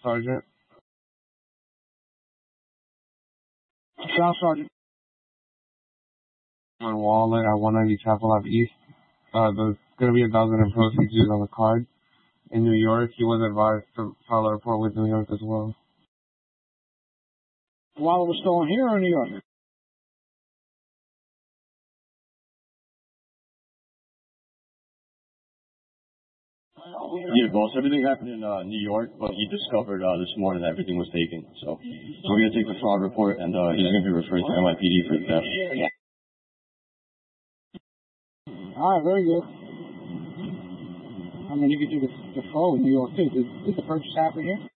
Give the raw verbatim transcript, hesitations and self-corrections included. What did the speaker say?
Sergeant. Staff Sergeant. On Wallet at one ninety Chapel Ave East. Uh, there's going to be a thousand in proceeds used on the card. In New York, he was advised to file a report with New York as well. The wallet was stolen here or in New York? Yeah, boss. Everything happened in uh, New York, but he discovered uh, this morning that everything was taken. So we're going to take the fraud report, and uh, he's going to be referred to N Y P D for theft. All right, very good. I mean, you could do the, the fraud in New York, too. Did, did the purchase happen here?